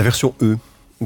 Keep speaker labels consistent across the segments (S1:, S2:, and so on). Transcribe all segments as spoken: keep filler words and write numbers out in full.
S1: La version E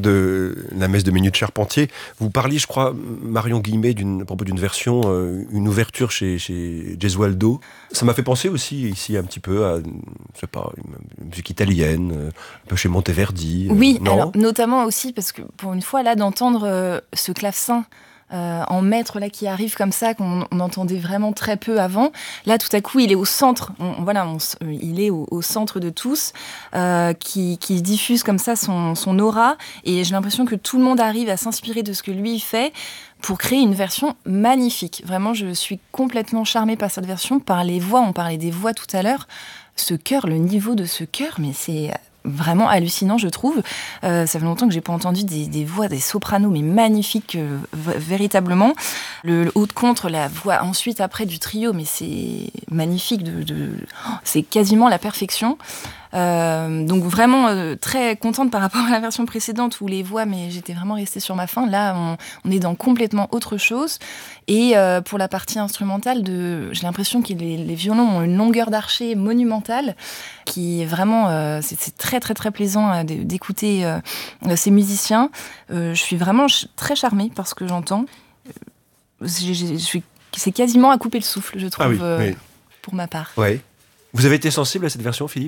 S1: de la messe de Minute Charpentier. Vous parliez, je crois, Marion Guillemets, d'une, à propos d'une version, euh, une ouverture chez, chez Gesualdo. Ça m'a fait penser aussi, ici, un petit peu à, je sais pas, une musique italienne, un peu chez Monteverdi.
S2: Oui,
S1: euh, non
S2: alors, notamment aussi, parce que pour une fois, là, d'entendre euh, ce clavecin Euh, en maître là qui arrive comme ça qu'on on entendait vraiment très peu avant, là tout à coup il est au centre, on, voilà, on, il est au, au centre de tous, euh, qui, qui diffuse comme ça son, son aura, et j'ai l'impression que tout le monde arrive à s'inspirer de ce que lui fait pour créer une version magnifique. Vraiment, je suis complètement charmée par cette version, par les voix, on parlait des voix tout à l'heure, ce chœur, le niveau de ce chœur, mais c'est vraiment hallucinant, je trouve. Euh, ça fait longtemps que j'ai pas entendu des, des voix, des sopranos, mais magnifiques, euh, v- véritablement. Le, le haut de contre, la voix ensuite après du trio, mais c'est magnifique. De, de... Oh, c'est quasiment la perfection. Euh, donc vraiment euh, très contente par rapport à la version précédente où les voix, mais j'étais vraiment restée sur ma faim. Là, on, on est dans complètement autre chose. Et euh, pour la partie instrumentale, de, j'ai l'impression que les, les violons ont une longueur d'archet monumentale, qui est vraiment, euh, c'est, c'est très très très plaisant euh, d'écouter euh, ces musiciens. Euh, je suis vraiment ch- très charmée par ce que j'entends. J'ai, j'ai, je suis, c'est quasiment à couper le souffle, je trouve,
S1: Ah oui,
S2: euh,
S1: oui.
S2: pour ma part.
S1: Ouais. Vous avez été sensible à cette version, Philippe ?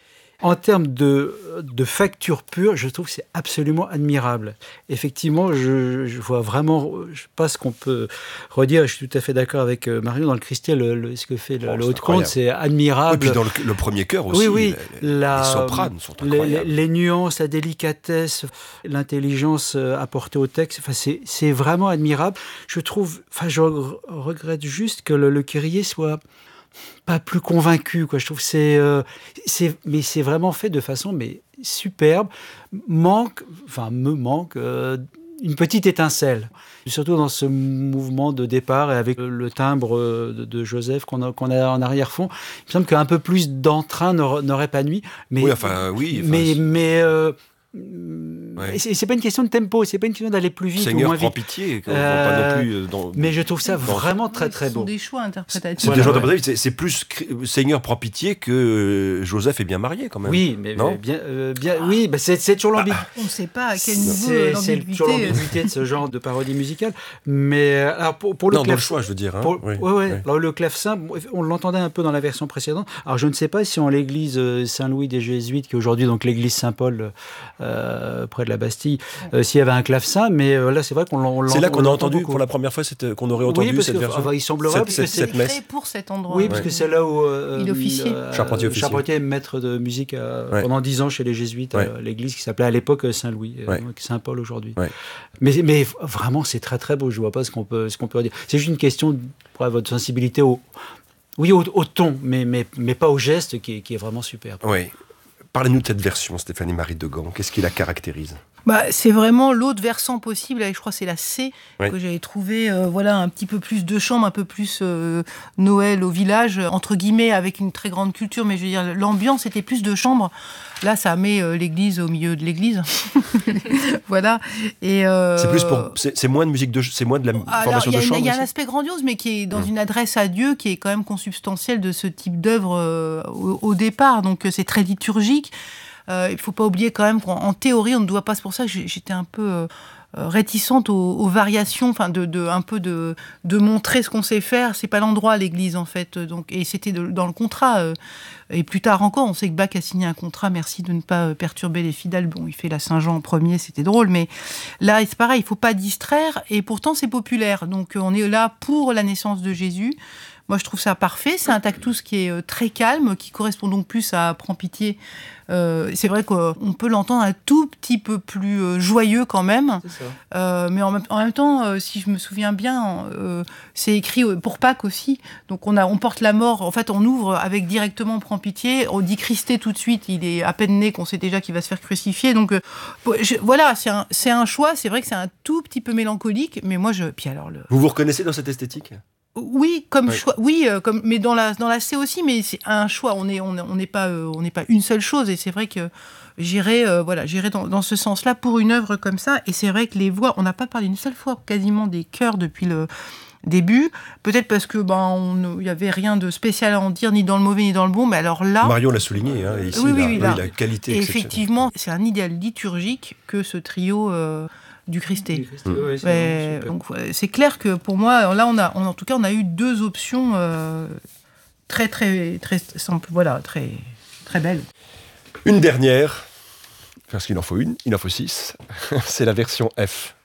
S3: En termes de, de facture pure, je trouve que c'est absolument admirable. Effectivement, je, je vois vraiment, je sais pas ce qu'on peut redire, je suis tout à fait d'accord avec Marion, dans le Christier, le, le, ce que fait le,
S1: oh,
S3: le haut de compte, c'est admirable.
S1: Et puis dans le, le premier chœur aussi,
S3: oui, oui,
S1: les,
S3: la,
S1: les sopranes sont incroyables.
S3: Les, les nuances, la délicatesse, l'intelligence apportée au texte, enfin, c'est, c'est vraiment admirable. Je trouve, enfin, je regrette juste que le, le Kyrie soit pas plus convaincu, quoi. Je trouve que c'est, euh, c'est, mais c'est vraiment fait de façon mais superbe. Manque, enfin me manque euh, une petite étincelle, surtout dans ce mouvement de départ et avec le timbre de, de Joseph qu'on a, qu'on a en arrière-fond. Il me semble qu'un peu plus d'entrain n'aurait, n'aurait pas nuit. Mais,
S1: oui, enfin oui. Enfin,
S3: mais,
S1: c'est...
S3: mais euh,
S1: Ouais.
S3: C'est, c'est pas une question de tempo, c'est pas une question d'aller plus vite
S1: Seigneur
S3: ou moins
S1: prend
S3: vite.
S1: pitié,
S3: Euh,
S1: pas non plus dans,
S3: mais je trouve ça
S1: dans,
S3: vraiment très très
S4: Ce
S3: beau.
S4: sont des choix interprétatifs.
S1: C'est,
S3: Voilà,
S1: des choix
S3: ouais.
S1: interprétatifs, c'est, c'est plus Seigneur prend pitié que Joseph est bien marié quand même.
S3: Oui, mais
S1: non
S3: bien, euh, bien, oui, bah c'est, c'est toujours l'ambiguïté.
S4: On ne sait pas à quel niveau
S3: C'est,
S4: euh,
S3: c'est toujours
S4: l'ambiguïté.
S3: l'ambiguïté de ce genre de parodie musicale. Mais alors pour, pour le
S1: non,
S3: clave-
S1: dans le choix, je veux dire. Hein.
S3: Pour,
S1: oui,
S3: ouais, ouais.
S1: oui.
S3: Alors le clavecin, on l'entendait un peu dans la version précédente. Alors je ne sais pas si en l'église Saint-Louis des Jésuites, qui est aujourd'hui donc l'église Saint-Paul euh, près de la Bastille, euh, s'il y avait un clavecin, mais euh, là c'est vrai qu'on l'en, on
S1: c'est là
S3: on
S1: qu'on a
S3: l'entend
S1: entendu
S3: beaucoup.
S1: pour la première fois cette, qu'on aurait entendu
S3: oui, parce
S1: cette
S3: que,
S1: version.
S3: enfin, il semblerait
S1: cette,
S3: parce
S1: cette,
S3: que c'est
S1: cette messe.
S4: Créé pour cet endroit.
S3: Oui, parce
S1: ouais.
S3: que c'est là où euh,
S4: Il officiait.
S3: euh,
S1: Charpentier officier.
S3: Charpentier est maître de musique à,
S1: Ouais.
S3: pendant dix ans chez les Jésuites
S1: Ouais.
S3: à l'église qui s'appelait à l'époque Saint-Louis,
S1: Ouais.
S3: euh, Saint-Paul aujourd'hui.
S1: Ouais.
S3: Mais, mais vraiment, c'est très très beau. Je vois pas ce qu'on peut ce qu'on peut dire. C'est juste une question pour votre sensibilité au oui au, au ton, mais mais mais pas au geste qui est, qui est vraiment superbe.
S1: Oui. Parlez-nous de cette version, Stéphanie-Marie Degan. Qu'est-ce qui la caractérise ?
S4: Bah, c'est vraiment l'autre versant possible, avec, je crois que c'est la C,
S1: Oui.
S4: que j'avais trouvé euh, voilà, un petit peu plus de chambre, un peu plus euh, Noël au village, entre guillemets, avec une très grande culture, mais je veux dire, l'ambiance était plus de chambre. Là, ça met euh, l'église au milieu de l'église. Voilà. Et, euh,
S1: C'est plus pour, c'est, c'est moins de musique de, c'est moins de la
S4: alors,
S1: formation
S4: il y a
S1: de
S4: une-
S1: chambre.
S4: Il y a un
S1: aussi
S4: aspect grandiose, mais qui est dans
S1: Mmh.
S4: une adresse à Dieu, qui est quand même consubstantielle de ce type d'œuvre euh, au, au départ. Donc, euh, c'est très liturgique. Euh, il ne faut pas oublier quand même qu'en en théorie, on ne doit pas. C'est pour ça que j'ai- j'étais un peu euh, réticente aux, aux variations, enfin de, de un peu de, de montrer ce qu'on sait faire. C'est pas l'endroit, l'église en fait. Donc, et c'était de- dans le contrat. euh, et plus tard encore, on sait que Bach a signé un contrat. Merci de ne pas euh, perturber les fidèles. Bon, il fait la Saint-Jean en premier, c'était drôle, mais là c'est pareil. Il faut pas distraire. Et pourtant, c'est populaire. Donc, euh, on est là pour la naissance de Jésus. Moi, je trouve ça parfait. C'est un tactus qui est euh, très calme, qui correspond donc plus à Prends pitié. Euh, c'est vrai qu'on peut l'entendre un tout petit peu plus euh, joyeux quand même.
S3: C'est ça.
S4: Euh, mais en même, en même temps, euh, si je me souviens bien, euh, c'est écrit pour Pâques aussi. Donc on, a, on porte la mort. En fait, on ouvre avec directement Prends pitié. On dit Christé tout de suite. Il est à peine né qu'on sait déjà qu'il va se faire crucifier. Donc euh, je, voilà, c'est un, c'est un choix. C'est vrai que c'est un tout petit peu mélancolique. Mais moi, je. Puis alors le.
S1: Vous vous reconnaissez dans cette esthétique ?
S4: Oui, comme
S1: Oui.
S4: choix. Oui, euh, comme, mais dans la dans la C aussi, mais c'est un choix. On est on on n'est pas euh, on n'est pas une seule chose. Et c'est vrai que j'irai euh, voilà j'irai dans, dans ce sens-là pour une œuvre comme ça. Et c'est vrai que les voix, on n'a pas parlé une seule fois quasiment des chœurs depuis le début. Peut-être parce que ben il y avait rien de spécial à en dire, ni dans le mauvais ni dans le bon. Mais alors là,
S1: Marion l'a souligné, hein, ici,
S4: oui, oui,
S1: la,
S4: oui,
S1: oui,
S4: là.
S1: la qualité
S4: Et
S1: exceptionnelle.
S4: effectivement, c'est un idéal liturgique que ce trio euh, du Christé.
S3: Du Christé, ouais, c'est
S4: Mais,
S3: vraiment super.
S4: donc, ouais, c'est clair que pour moi, là, on a, on- en tout cas, on a eu deux options euh, très, très, très simples, voilà, très, très belles.
S1: Une dernière, parce qu'il en faut une, il en faut six, c'est la version F.